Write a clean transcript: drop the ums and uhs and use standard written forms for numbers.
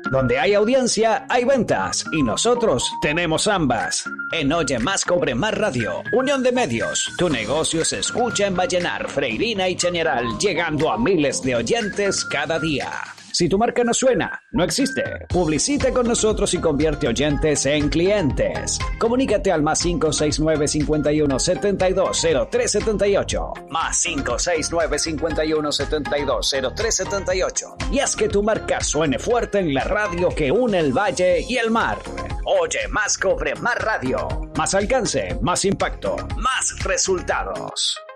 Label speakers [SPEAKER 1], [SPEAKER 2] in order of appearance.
[SPEAKER 1] Donde hay audiencia, hay ventas. Y nosotros tenemos ambas. En Oye Más Cobre Más Radio, Unión de Medios, tu negocio se escucha en Vallenar, Freirina y Chañaral, llegando a miles de oyentes cada día. Si tu marca no suena, no existe. Publicita con nosotros y convierte oyentes en clientes. Comunícate al +569 51 72 03 78. +569 51 72 03 78. Y haz que tu marca suene fuerte en la radio que une el valle y el mar. Oye Más Cobre Más Radio. Más alcance, más impacto, más resultados.